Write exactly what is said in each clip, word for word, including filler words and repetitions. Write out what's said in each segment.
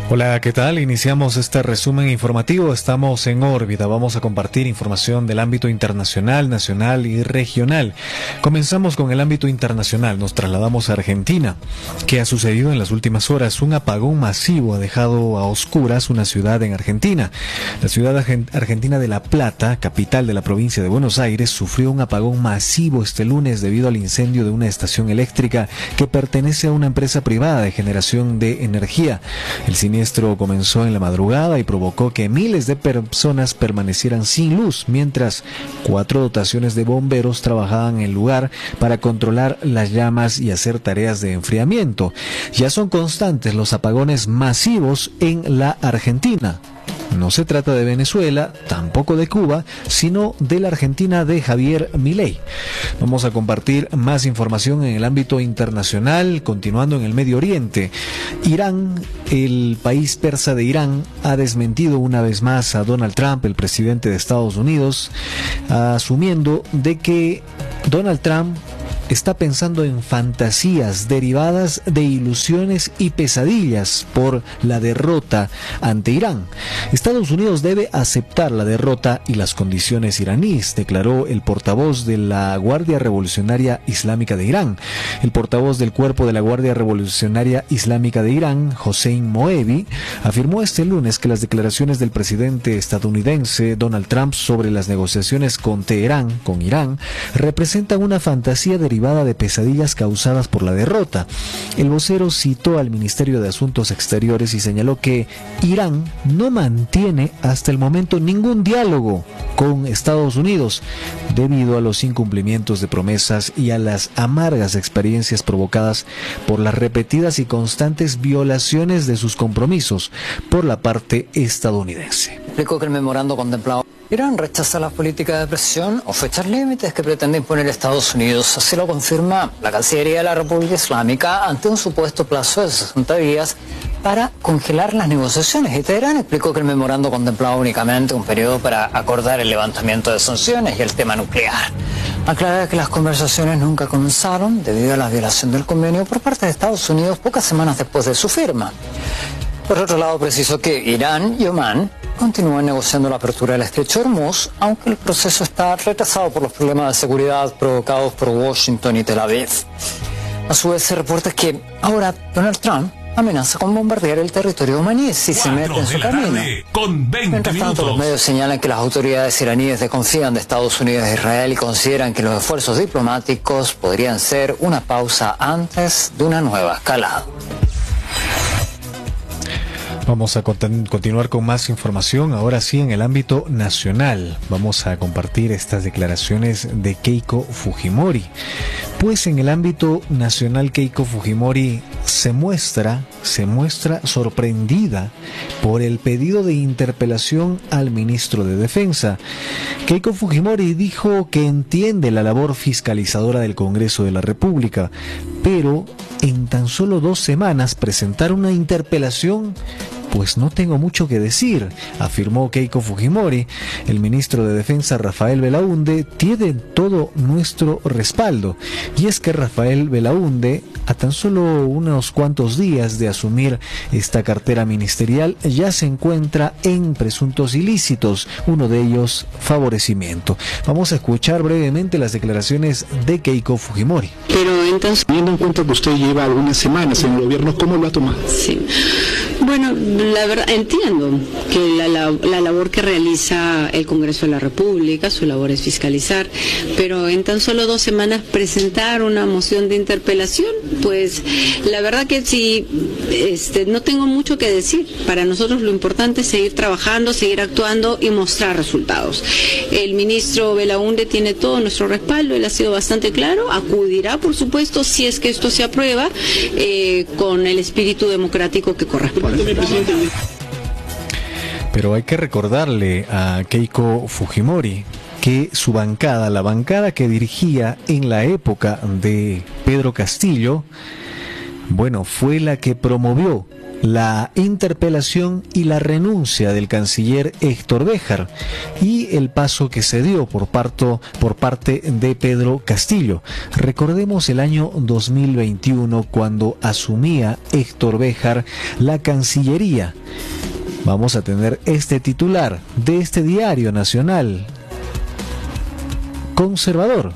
Hola, ¿qué tal? Iniciamos este resumen informativo. Estamos en órbita. Vamos a compartir información del ámbito internacional, nacional y regional. Comenzamos con el ámbito internacional. Nos trasladamos a Argentina. ¿Qué ha sucedido en las últimas horas? Un apagón masivo ha dejado a oscuras una ciudad en Argentina. La ciudad argentina de La Plata, capital de la provincia de Buenos Aires, sufrió un apagón masivo este lunes debido al incendio de una estación eléctrica que pertenece a una empresa privada de generación de energía. El El siniestro comenzó en la madrugada y provocó que miles de personas permanecieran sin luz, mientras cuatro dotaciones de bomberos trabajaban en el lugar para controlar las llamas y hacer tareas de enfriamiento. Ya son constantes los apagones masivos en la Argentina. No se trata de Venezuela, tampoco de Cuba, sino de la Argentina de Javier Milei. Vamos a compartir más información en el ámbito internacional, continuando en el Medio Oriente. Irán, el país persa de Irán, ha desmentido una vez más a Donald Trump, el presidente de Estados Unidos, asumiendo de que Donald Trump está pensando en fantasías derivadas de ilusiones y pesadillas por la derrota ante Irán. Estados Unidos debe aceptar la derrota y las condiciones iraníes, declaró el portavoz de la Guardia Revolucionaria Islámica de Irán. El portavoz del Cuerpo de la Guardia Revolucionaria Islámica de Irán, Hossein Moebi, afirmó este lunes que las declaraciones del presidente estadounidense Donald Trump sobre las negociaciones con Teherán, con Irán, representan una fantasía derivada de pesadillas causadas por la derrota. El vocero citó al Ministerio de Asuntos Exteriores y señaló que Irán no mantiene hasta el momento ningún diálogo con Estados Unidos debido a los incumplimientos de promesas y a las amargas experiencias provocadas por las repetidas y constantes violaciones de sus compromisos por la parte estadounidense. Explicó que el memorando contemplaba Irán rechaza las políticas de presión o fechas límites que pretende imponer Estados Unidos. Así lo confirma la Cancillería de la República Islámica ante un supuesto plazo de sesenta días para congelar las negociaciones. Y Teherán explicó que el memorando contemplaba únicamente un periodo para acordar el levantamiento de sanciones y el tema nuclear. Aclara que las conversaciones nunca comenzaron debido a la violación del convenio por parte de Estados Unidos pocas semanas después de su firma. Por otro lado, precisó que Irán y Omán continúan negociando la apertura del estrecho de Hormuz, aunque el proceso está retrasado por los problemas de seguridad provocados por Washington y Tel Aviv. A su vez, se reporta que ahora Donald Trump amenaza con bombardear el territorio omaní si se mete en su camino. Mientras tanto, los medios señalan que las autoridades iraníes desconfían de Estados Unidos e Israel y consideran que los esfuerzos diplomáticos podrían ser una pausa antes de una nueva escalada. Vamos a continuar con más información, ahora sí en el ámbito nacional. Vamos a compartir estas declaraciones de Keiko Fujimori. Pues en el ámbito nacional Keiko Fujimori se muestra, se muestra sorprendida por el pedido de interpelación al ministro de Defensa. Keiko Fujimori dijo que entiende la labor fiscalizadora del Congreso de la República, pero en tan solo dos semanas presentar una interpelación, pues no tengo mucho que decir, afirmó Keiko Fujimori. El ministro de Defensa, Rafael Belaúnde, tiene todo nuestro respaldo. Y es que Rafael Belaúnde, a tan solo unos cuantos días de asumir esta cartera ministerial, ya se encuentra en presuntos ilícitos, uno de ellos favorecimiento. Vamos a escuchar brevemente las declaraciones de Keiko Fujimori. Pero entonces, teniendo en cuenta que usted lleva algunas semanas en el gobierno, ¿cómo lo ha tomado? Sí. Bueno, la verdad, entiendo que la, la, la labor que realiza el Congreso de la República, su labor es fiscalizar, pero en tan solo dos semanas presentar una moción de interpelación, pues la verdad que sí, este, no tengo mucho que decir. Para nosotros lo importante es seguir trabajando, seguir actuando y mostrar resultados. El ministro Belaúnde tiene todo nuestro respaldo, él ha sido bastante claro, acudirá por supuesto si es que esto se aprueba eh, con el espíritu democrático que corresponde. Pero hay que recordarle a Keiko Fujimori que su bancada, la bancada que dirigía en la época de Pedro Castillo, bueno, fue la que promovió la interpelación y la renuncia del canciller Héctor Béjar y el paso que se dio por, parto, por parte de Pedro Castillo. Recordemos el año dos mil veintiuno cuando asumía Héctor Béjar la Cancillería. Vamos a tener este titular de este diario nacional conservador.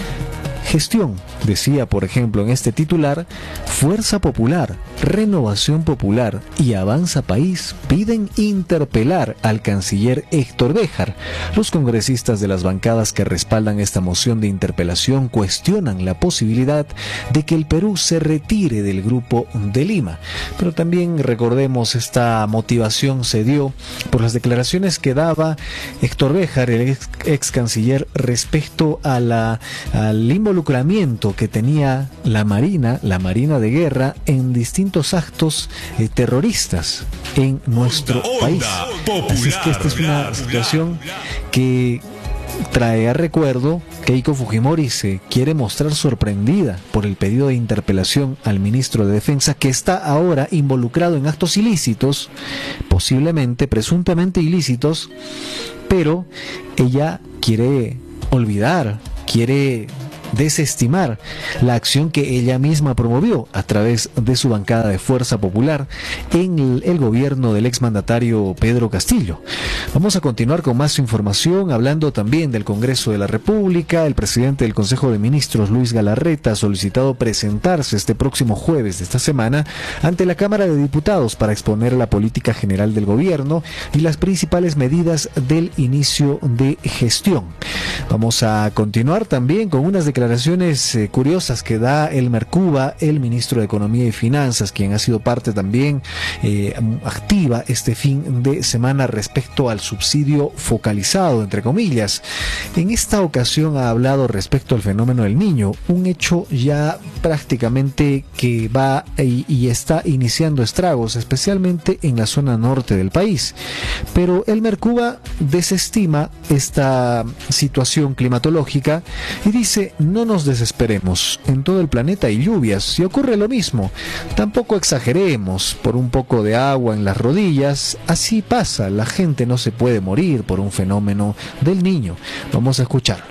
Gestión, decía por ejemplo en este titular, Fuerza Popular, Renovación Popular y Avanza País piden interpelar al canciller Héctor Béjar. Los congresistas de las bancadas que respaldan esta moción de interpelación cuestionan la posibilidad de que el Perú se retire del Grupo de Lima. Pero también recordemos, esta motivación se dio por las declaraciones que daba Héctor Béjar, el ex, ex canciller, respecto a la, al involucramiento que tenía la Marina, la Marina de Guerra, en distintos actos eh, terroristas en nuestro onda, país. Onda Así es que esta es una situación que trae a recuerdo que Keiko Fujimori se quiere mostrar sorprendida por el pedido de interpelación al ministro de Defensa, que está ahora involucrado en actos ilícitos, posiblemente, presuntamente ilícitos, pero ella quiere olvidar, quiere desestimar la acción que ella misma promovió a través de su bancada de Fuerza Popular en el, el gobierno del exmandatario Pedro Castillo. Vamos a continuar con más información, hablando también del Congreso de la República. El presidente del Consejo de Ministros, Luis Galarreta, ha solicitado presentarse este próximo jueves de esta semana ante la Cámara de Diputados para exponer la política general del gobierno y las principales medidas del inicio de gestión. Vamos a continuar también con unas declaraciones eh, curiosas que da Elmer Cuba, el ministro de Economía y Finanzas, quien ha sido parte también eh, activa este fin de semana respecto al subsidio focalizado, entre comillas. En esta ocasión ha hablado respecto al fenómeno del Niño, un hecho ya prácticamente que va y, y está iniciando estragos, especialmente en la zona norte del país. Pero Elmer Cuba desestima esta situación climatológica y dice: no nos desesperemos, en todo el planeta hay lluvias y ocurre lo mismo, tampoco exageremos por un poco de agua en las rodillas, así pasa, la gente no se puede morir por un fenómeno del Niño. Vamos a escucharlo.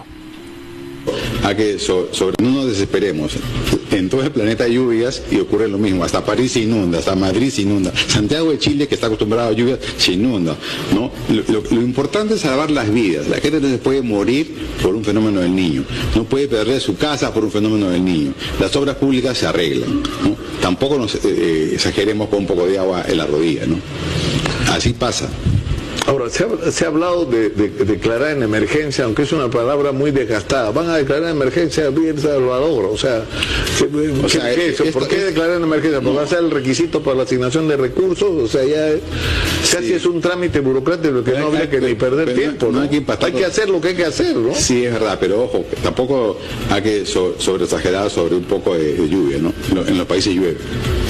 A que so, sobre no nos desesperemos, en todo el planeta hay lluvias y ocurre lo mismo, hasta París se inunda, hasta Madrid se inunda, Santiago de Chile, que está acostumbrado a lluvias, se inunda, ¿no? Lo, lo, lo importante es salvar las vidas. La gente no se puede morir por un fenómeno del Niño, no puede perder su casa por un fenómeno del Niño. Las obras públicas se arreglan, ¿no? Tampoco nos eh, exageremos con un poco de agua en la rodilla, ¿no? Así pasa. Ahora, se ha, se ha hablado de, de, de declarar en emergencia, aunque es una palabra muy desgastada. Van a declarar en emergencia en El Salvador, o sea, ¿qué, o sea ¿qué, esto, ¿por qué declarar en emergencia? ¿Porque no va a ser el requisito para la asignación de recursos? O sea, ya casi sí. Es un trámite burocrático que pero no habría que ni perder pero tiempo, ¿no? No hay, que hay que hacer lo que hay que hacer, ¿no? Sí, es verdad, pero ojo, tampoco hay que so, sobre exagerar sobre un poco de, de lluvia, ¿no? En los países llueve.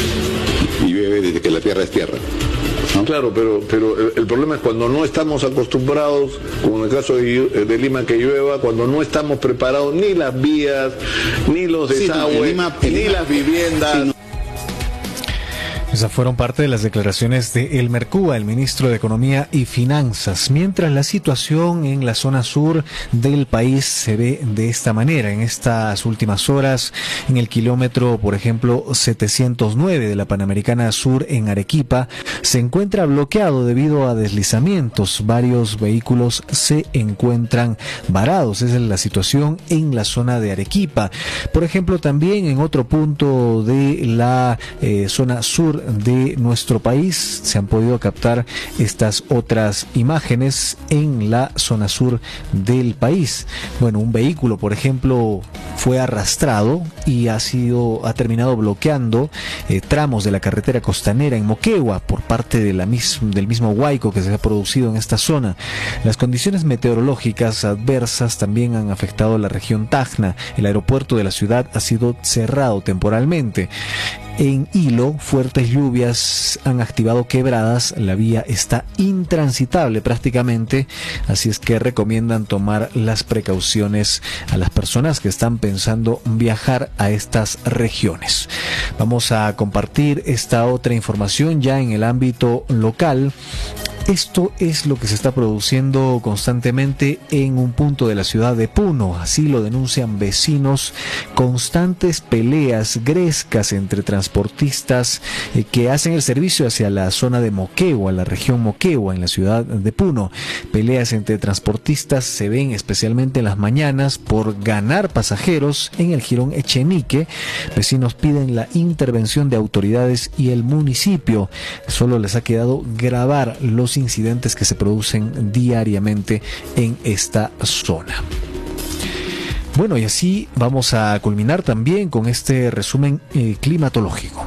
Y llueve desde que la tierra es tierra. ¿No? Claro, pero pero el, el problema es cuando no estamos acostumbrados, como en el caso de, de Lima, que llueva, cuando no estamos preparados ni las vías, ni los desagües, sí, no, Lima, ni Lima, las viviendas. Sí, no. Esas fueron parte de las declaraciones de Elmer Cuba, el ministro de Economía y Finanzas. Mientras la situación en la zona sur del país se ve de esta manera. En estas últimas horas, en el kilómetro, por ejemplo, setecientos nueve de la Panamericana Sur en Arequipa, se encuentra bloqueado debido a deslizamientos. Varios vehículos se encuentran varados. Esa es la situación en la zona de Arequipa. Por ejemplo, también en otro punto de la eh, zona sur de nuestro país se han podido captar estas otras imágenes en la zona sur del país. Bueno, un vehículo, por ejemplo, fue arrastrado y ha sido ha terminado bloqueando eh, tramos de la carretera costanera en Moquegua por parte de la mis, del mismo huaico que se ha producido en esta zona. Las condiciones meteorológicas adversas también han afectado la región Tacna. El aeropuerto de la ciudad ha sido cerrado temporalmente. En Hilo, fuertes lluvias han activado quebradas, la vía está intransitable prácticamente, así es que recomiendan tomar las precauciones a las personas que están pensando viajar a estas regiones. Vamos a compartir esta otra información ya en el ámbito local. Esto es lo que se está produciendo constantemente en un punto de la ciudad de Puno, así lo denuncian vecinos, constantes peleas grescas entre transportistas eh, que hacen el servicio hacia la zona de Moquegua, la región Moquegua en la ciudad de Puno. Peleas entre transportistas se ven especialmente en las mañanas por ganar pasajeros en el jirón Echenique. Vecinos piden la intervención de autoridades y el municipio. Solo les ha quedado grabar los incidentes que se producen diariamente en esta zona. Bueno, y así vamos a culminar también con este resumen eh, climatológico.